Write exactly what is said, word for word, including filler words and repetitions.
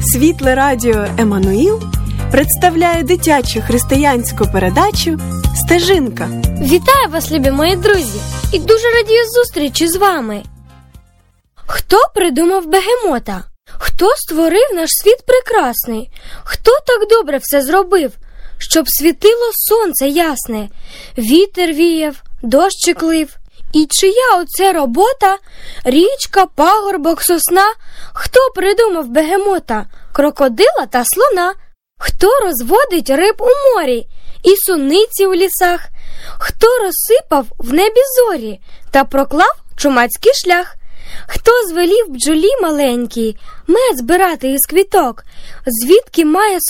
Світле радіо «Еммануїл» представляє дитячу християнську передачу «Стежинка». Вітаю вас, любі мої друзі, і дуже радію зустрічі з вами. Хто придумав бегемота? Хто створив наш світ прекрасний? Хто так добре все зробив, щоб світило сонце ясне, вітер віяв, дощик лив? І чия оце робота? Річка, пагорбок, сосна? Хто придумав бегемота? Крокодила та слона? Хто розводить риб у морі і суниці у лісах? Хто розсипав в небі зорі та проклав чумацький шлях? Хто звелів бджолі маленькій мед збирати із квіток? Звідки має